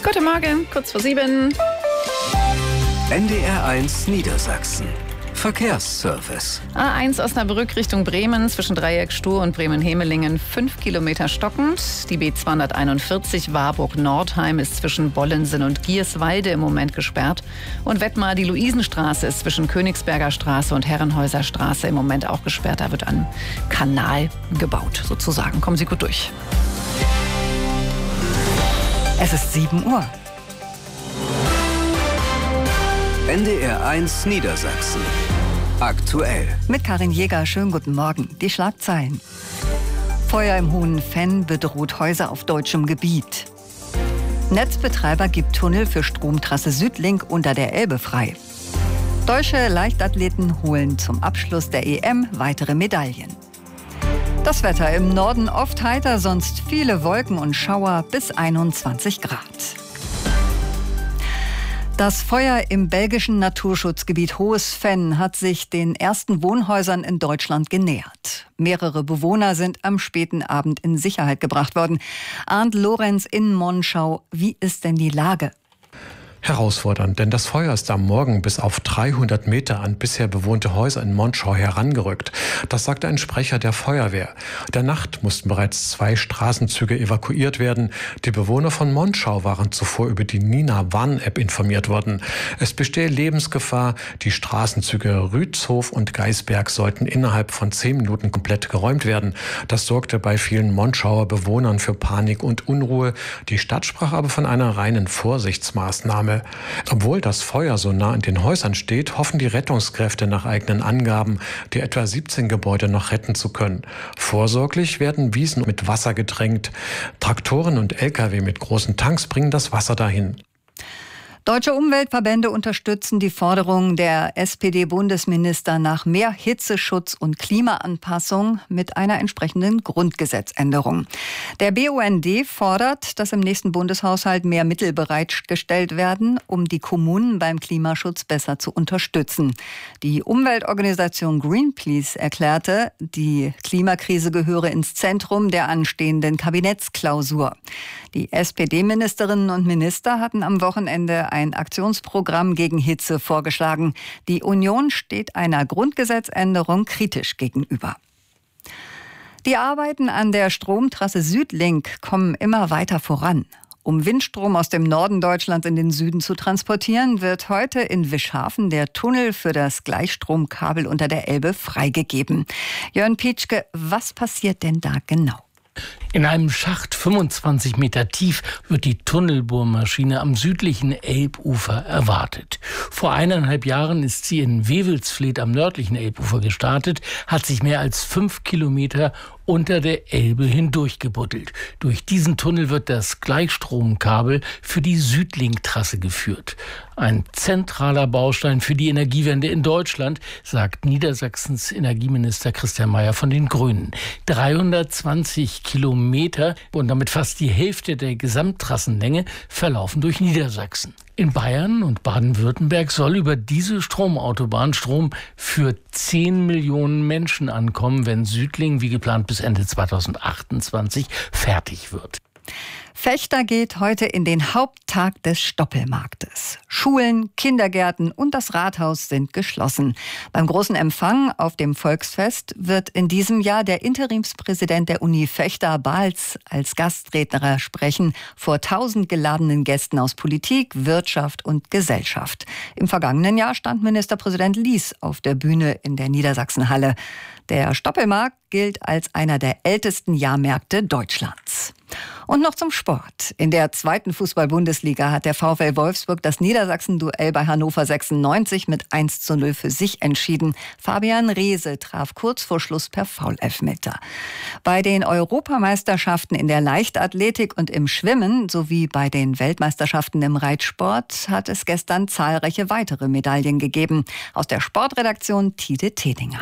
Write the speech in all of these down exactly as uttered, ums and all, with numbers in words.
Guten Morgen, kurz vor sieben. N D R eins Niedersachsen. Verkehrsservice. A eins Osnabrück Richtung Bremen zwischen Dreieck Stur und Bremen-Hemelingen fünf Kilometer stockend. Die B zweihunderteinundvierzig Warburg-Nordheim ist zwischen Bollensen und Gierswalde im Moment gesperrt. Und Wettmar, die Luisenstraße ist zwischen Königsberger Straße und Herrenhäuser Straße im Moment auch gesperrt. Da wird ein Kanal gebaut, sozusagen. Kommen Sie gut durch. Es ist sieben Uhr. N D R eins Niedersachsen. Aktuell. Mit Karin Jäger, schönen guten Morgen. Die Schlagzeilen. Feuer im Hohen Venn bedroht Häuser auf deutschem Gebiet. Netzbetreiber gibt Tunnel für Stromtrasse Südlink unter der Elbe frei. Deutsche Leichtathleten holen zum Abschluss der E M weitere Medaillen. Das Wetter im Norden oft heiter, sonst viele Wolken und Schauer bis einundzwanzig Grad. Das Feuer im belgischen Naturschutzgebiet Hohes Venn hat sich den ersten Wohnhäusern in Deutschland genähert. Mehrere Bewohner sind am späten Abend in Sicherheit gebracht worden. Arndt Lorenz in Monschau, wie ist denn die Lage? Herausfordernd, denn das Feuer ist am Morgen bis auf dreihundert Meter an bisher bewohnte Häuser in Monschau herangerückt. Das sagte ein Sprecher der Feuerwehr. In der Nacht mussten bereits zwei Straßenzüge evakuiert werden. Die Bewohner von Monschau waren zuvor über die Nina-Warn-App informiert worden. Es bestehe Lebensgefahr. Die Straßenzüge Rützhof und Geisberg sollten innerhalb von zehn Minuten komplett geräumt werden. Das sorgte bei vielen Monschauer Bewohnern für Panik und Unruhe. Die Stadt sprach aber von einer reinen Vorsichtsmaßnahme. Obwohl das Feuer so nah an den Häusern steht, hoffen die Rettungskräfte nach eigenen Angaben, die etwa siebzehn Gebäude noch retten zu können. Vorsorglich werden Wiesen mit Wasser getränkt. Traktoren und L K W mit großen Tanks bringen das Wasser dahin. Deutsche Umweltverbände unterstützen die Forderung der S P D-Bundesminister nach mehr Hitzeschutz und Klimaanpassung mit einer entsprechenden Grundgesetzänderung. Der B U N D fordert, dass im nächsten Bundeshaushalt mehr Mittel bereitgestellt werden, um die Kommunen beim Klimaschutz besser zu unterstützen. Die Umweltorganisation Greenpeace erklärte, die Klimakrise gehöre ins Zentrum der anstehenden Kabinettsklausur. Die S P D-Ministerinnen und Minister hatten am Wochenende ein Aktionsprogramm gegen Hitze vorgeschlagen. Die Union steht einer Grundgesetzänderung kritisch gegenüber. Die Arbeiten an der Stromtrasse Südlink kommen immer weiter voran. Um Windstrom aus dem Norden Deutschlands in den Süden zu transportieren, wird heute in Wischhafen der Tunnel für das Gleichstromkabel unter der Elbe freigegeben. Jörn Pietschke, was passiert denn da genau? In einem Schacht fünfundzwanzig Meter tief wird die Tunnelbohrmaschine am südlichen Elbufer erwartet. Vor eineinhalb Jahren ist sie in Wewelsfleth am nördlichen Elbufer gestartet, hat sich mehr als fünf Kilometer unter der Elbe hindurchgebuddelt. Durch diesen Tunnel wird das Gleichstromkabel für die Südlink-Trasse geführt. Ein zentraler Baustein für die Energiewende in Deutschland, sagt Niedersachsens Energieminister Christian Mayer von den Grünen. dreihundertzwanzig Kilometer und damit fast die Hälfte der Gesamttrassenlänge verlaufen durch Niedersachsen. In Bayern und Baden-Württemberg soll über diese Stromautobahn Strom für zehn Millionen Menschen ankommen, wenn Südlink wie geplant bis Ende zweitausendachtundzwanzig fertig wird. Fechter geht heute in den Haupttag des Stoppelmarktes. Schulen, Kindergärten und das Rathaus sind geschlossen. Beim großen Empfang auf dem Volksfest wird in diesem Jahr der Interimspräsident der Uni Fechter, Balz, als Gastredner sprechen vor tausend geladenen Gästen aus Politik, Wirtschaft und Gesellschaft. Im vergangenen Jahr stand Ministerpräsident Lies auf der Bühne in der Niedersachsenhalle. Der Stoppelmarkt gilt als einer der ältesten Jahrmärkte Deutschlands. Und noch zum Sport. In der zweiten Fußball-Bundesliga hat der VfL Wolfsburg das Niedersachsen-Duell bei Hannover sechsundneunzig mit eins zu null für sich entschieden. Fabian Reese traf kurz vor Schluss per Foulelfmeter. Bei den Europameisterschaften in der Leichtathletik und im Schwimmen sowie bei den Weltmeisterschaften im Reitsport hat es gestern zahlreiche weitere Medaillen gegeben. Aus der Sportredaktion Tide Tedinger.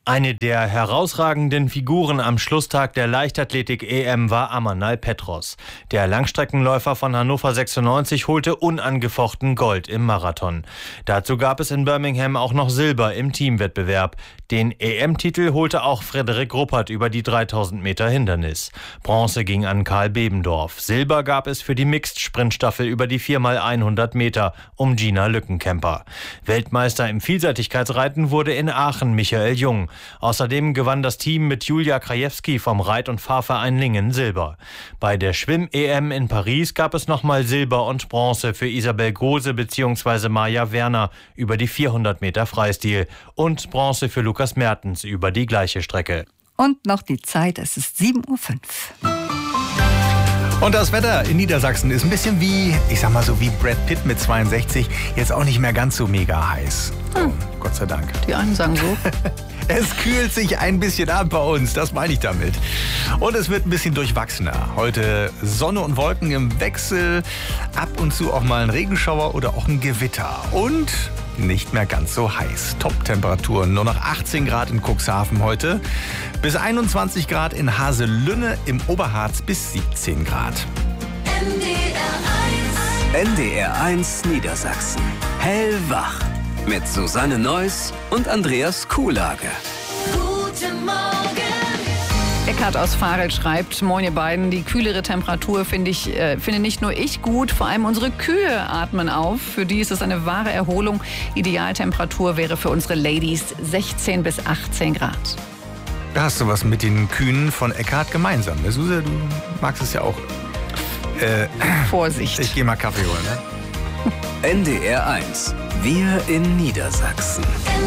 Eine der herausragenden Figuren am Schlusstag der Leichtathletik-E M war Amanal Petros. Der Langstreckenläufer von Hannover sechsundneunzig holte unangefochten Gold im Marathon. Dazu gab es in Birmingham auch noch Silber im Teamwettbewerb. Den E M-Titel holte auch Frederik Ruppert über die dreitausend Meter Hindernis. Bronze ging an Karl Bebendorf. Silber gab es für die Mixed-Sprintstaffel über die vier mal hundert Meter um Gina Lückenkämper. Weltmeister im Vielseitigkeitsreiten wurde in Aachen Michael Jung. Außerdem gewann das Team mit Julia Krajewski vom Reit- und Fahrverein Lingen Silber. Bei der Schwimm-E M in Paris gab es nochmal Silber und Bronze für Isabel Gose bzw. Maja Werner über die vierhundert Meter Freistil und Bronze für Lukas Mertens über die gleiche Strecke. Und noch die Zeit, es ist sieben Uhr fünf. Und das Wetter in Niedersachsen ist ein bisschen wie, ich sag mal so wie Brad Pitt mit zweiundsechzig, jetzt auch nicht mehr ganz so mega heiß. Hm. Oh, Gott sei Dank. Die einen sagen so. Es kühlt sich ein bisschen ab bei uns, das meine ich damit. Und es wird ein bisschen durchwachsener. Heute Sonne und Wolken im Wechsel, ab und zu auch mal ein Regenschauer oder auch ein Gewitter. Und nicht mehr ganz so heiß. Top-Temperaturen, nur noch achtzehn Grad in Cuxhaven heute, bis einundzwanzig Grad in Haselünne, im Oberharz bis siebzehn Grad. N D R eins Niedersachsen. Hellwach. Mit Susanne Neuss und Andreas Kuhlage. Guten Morgen. Eckhard aus Farel schreibt, moin ihr beiden, die kühlere Temperatur finde ich, äh, finde nicht nur ich gut, vor allem unsere Kühe atmen auf. Für die ist es eine wahre Erholung. Idealtemperatur wäre für unsere Ladies sechzehn bis achtzehn Grad. Da hast du was mit den Kühen von Eckhard gemeinsam. Ne? Suse, du magst es ja auch. Äh, Vorsicht. Ich gehe mal Kaffee holen. Ne? N D R eins. Wir in Niedersachsen.